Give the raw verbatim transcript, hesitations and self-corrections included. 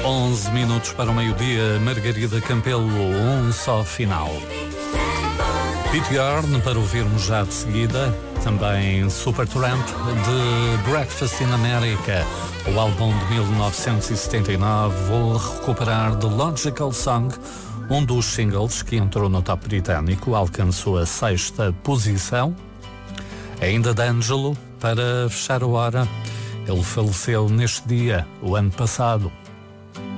onze minutos para o meio-dia, Margarida Campelo, um só final. Pete Yorn para ouvirmos já de seguida, também Supertramp de Breakfast in America, o álbum de mil novecentos e setenta e nove. Vou recuperar The Logical Song, um dos singles que entrou no top britânico, alcançou a sexta posição. Ainda D'Angelo para fechar a hora, ele faleceu neste dia, o ano passado.